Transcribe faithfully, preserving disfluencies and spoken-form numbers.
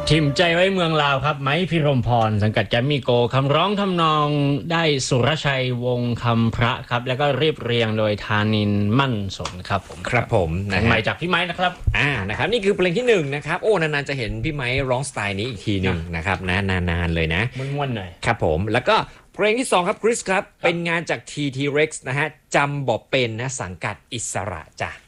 ทิมใจไว้เมืองลาวครับไม้พิรมพรสังกัดแกรมมี่โกคำร้องทำนองได้สุรชัยวงคำพระครับแล้วก็เรียบเรียงโดยธานินมั่นสนครับผมครับผมนะใหม่จากพี่ไม้นะครับอ่านะครับนี่คือเพลงที่หนึ่งนะครับโอ้นานๆจะเห็นพี่ไม้ร้องสไตล์นี้อีกทีหนึ่งนะครับนะนานๆเลยนะม้วนๆหน่อยครับผมแล้วก็เพลงที่สองครับคริสครับเป็นงานจาก ที ที Rex นะฮะจำบอกเป็นนะสังกัดอิสระจ้ะ